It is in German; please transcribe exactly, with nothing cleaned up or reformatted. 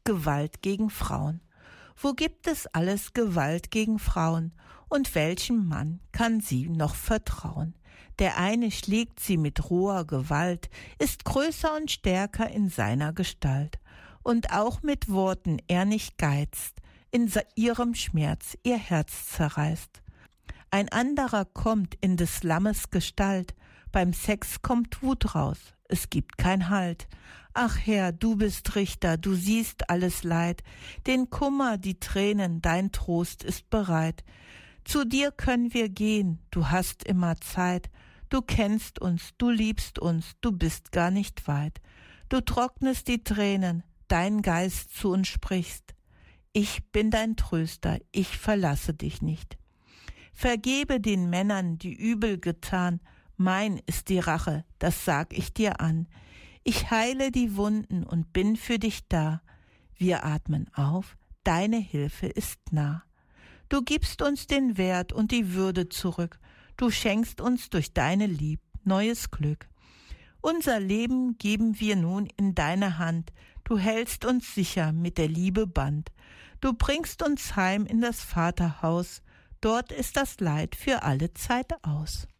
Gewalt gegen Frauen? Wo gibt es alles Gewalt gegen Frauen? Und welchem Mann kann sie noch vertrauen? Der eine schlägt sie mit roher Gewalt, ist größer und stärker in seiner Gestalt. Und auch mit Worten er nicht geizt, in ihrem Schmerz ihr Herz zerreißt. Ein anderer kommt in des Lammes Gestalt, beim Sex kommt Wut raus, es gibt kein Halt. Ach Herr, du bist Richter, du siehst alles Leid, den Kummer, die Tränen, dein Trost ist bereit. Zu dir können wir gehen, du hast immer Zeit, du kennst uns, du liebst uns, du bist gar nicht weit. Du trocknest die Tränen, dein Geist zu uns sprichst. Ich bin dein Tröster, ich verlasse dich nicht. Vergebe den Männern, die übel getan, mein ist die Rache, das sag ich dir an. Ich heile die Wunden und bin für dich da. Wir atmen auf, deine Hilfe ist nah. Du gibst uns den Wert und die Würde zurück. Du schenkst uns durch deine Lieb neues Glück. Unser Leben geben wir nun in deine Hand. Du hältst uns sicher mit der Liebe Band. Du bringst uns heim in das Vaterhaus. Dort ist das Leid für alle Zeit aus.